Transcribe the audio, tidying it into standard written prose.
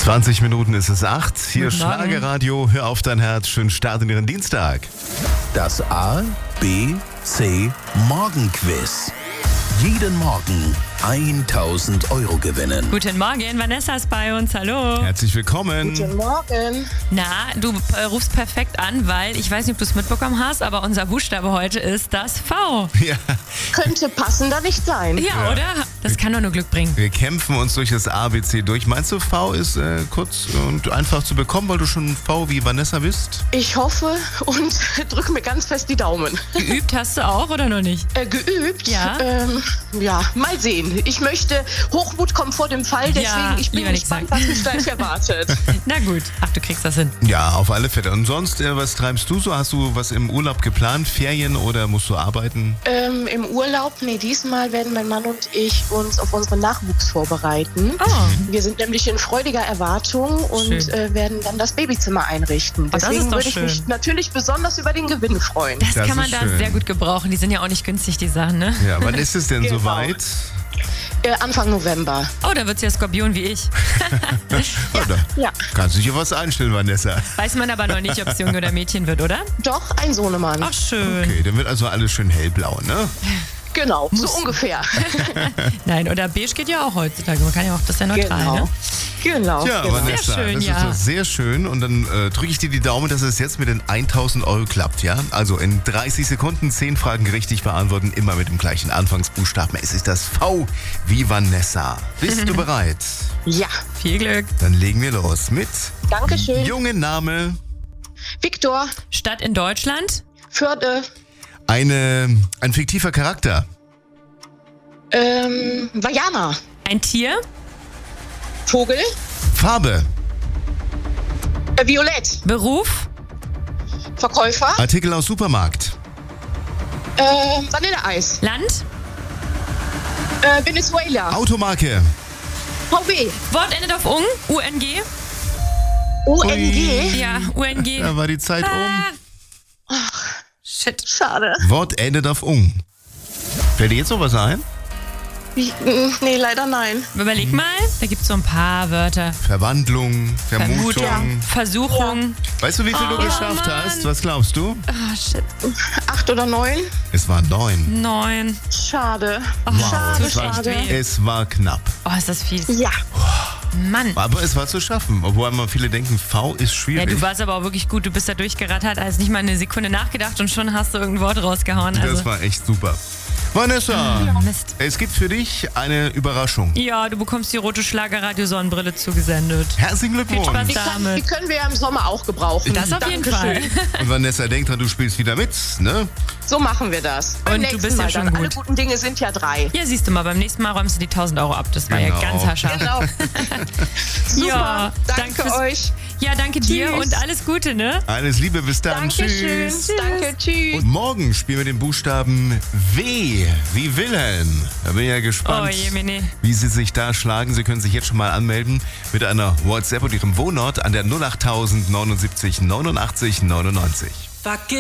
20 Minuten ist es 8. Hier Guten Morgen. Schlagerradio. Hör auf dein Herz. Schönen Start in Ihren Dienstag. Das A, B, C Morgenquiz. Jeden Morgen 1.000 Euro gewinnen. Guten Morgen, Vanessa ist bei uns, hallo. Herzlich willkommen. Guten Morgen. Na, du rufst perfekt an, weil ich weiß nicht, ob du es mitbekommen hast, aber unser Buchstabe heute ist das V. Ja, Könnte passender nicht sein. Ja, oder? Das kann doch nur Glück bringen. wir kämpfen uns durch das ABC durch. Meinst du, V ist kurz und einfach zu bekommen, weil du schon V wie Vanessa bist? Ich hoffe und drücke mir ganz fest die Daumen. Geübt hast du auch oder noch nicht? Geübt? Ja. Ja, mal sehen. Ich möchte, Hochmut kommt vor dem Fall, deswegen Ja, ich bin lieber nicht gespannt, sagen. was mich gleich erwartet. Na gut, ach, du kriegst das hin. Ja, auf alle Fälle. Und sonst, was treibst du so? Hast du was im Urlaub geplant? Ferien oder musst du arbeiten? Im Urlaub, diesmal werden mein Mann und ich uns auf unseren Nachwuchs vorbereiten. Oh, Wir sind nämlich in freudiger Erwartung und Schön. werden dann das Babyzimmer einrichten. das ist Deswegen doch würde ich mich schön. natürlich besonders über den Gewinn freuen. das Das kann man ist da schön. sehr gut gebrauchen. Die sind ja auch nicht günstig, die Sachen, ne? Ja, wann ist es denn Genau. soweit? Anfang November. Oh, da wird's ja Skorpion wie ich. Oder? Ja, Kannst du dich auf was einstellen, Vanessa? Weiß man aber noch nicht, ob es Junge oder Mädchen wird, oder? doch, ein Sohnemann. Ach, schön. Okay, dann wird also alles schön hellblau, ne? Genau, so ungefähr. Nein, oder beige geht ja auch heutzutage. Man kann ja auch, das ist ja neutral, Genau. ne? Genau. Tja, genau. Vanessa, Sehr schön, das ja. ist doch sehr schön. Und dann drücke ich dir die Daumen, dass es jetzt mit den 1.000 Euro klappt, ja? Also in 30 Sekunden 10 Fragen richtig beantworten, immer mit dem gleichen Anfangsbuchstaben. Es ist das V wie Vanessa. Bist du bereit? Ja, Viel Glück. Dann legen wir los mit Dankeschön. jungen Name, Viktor, Stadt in Deutschland? Förde, ein fiktiver Charakter, Vajana, Ein Tier? Vogel, Farbe, Violett, Beruf? Verkäufer, Artikel aus Supermarkt, Vanilleeis, Land? Venezuela, Automarke, VW, Wort endet auf UNG? UNG? ONG. Ja, UNG. da war die Zeit um. Shit. Schade. Wort endet auf ung. Fällt dir jetzt noch was ein? Nee, leider nein. Überleg mal, da gibt es so ein paar Wörter. Verwandlung, Vermutung. Versuchung. Weißt du, wie viel du geschafft hast? Was glaubst du? Ah, shit. 8 oder 9? Es waren 9. 9. Schade. das tut Schade. echt weh. Es war knapp. Oh, ist das fies. Ja. Mann. Aber es war zu schaffen. Obwohl immer viele denken, V ist Ja, schwierig. du warst aber auch wirklich gut. Du bist da durchgerattert, hast nicht mal eine Sekunde nachgedacht und schon hast du irgendein Wort rausgehauen. Also, Das war echt super. Vanessa, Mist. es gibt für dich eine Überraschung. Ja, du bekommst die rote Schlagerradio-Sonnenbrille zugesendet. Herzlichen Viel Glückwunsch. Spaß Die damit. können wir ja im Sommer auch gebrauchen. Das auf jeden Dankeschön. Fall. Und Vanessa, denk dran, du spielst wieder mit, ne? So machen wir das. Beim Und du nächsten bist ja Mal schon dann. gut. Alle guten Dinge sind ja 3. Ja, siehst du mal, beim nächsten Mal räumst du die 1.000 Euro ab. Das war Genau. ja ganz haarscharf. Genau. Super. Ja, danke fürs- euch. Ja, danke dir Tschüss. und alles Gute, ne? Alles Liebe, bis dann. Dankeschön. Tschüss. Danke, tschüss. Und morgen spielen wir den Buchstaben W wie Wilhelm. Da bin ich ja gespannt, Oh je, Mene. wie Sie sich da schlagen. Sie können sich jetzt schon mal anmelden mit einer WhatsApp und Ihrem Wohnort an der 08000 79 89 99.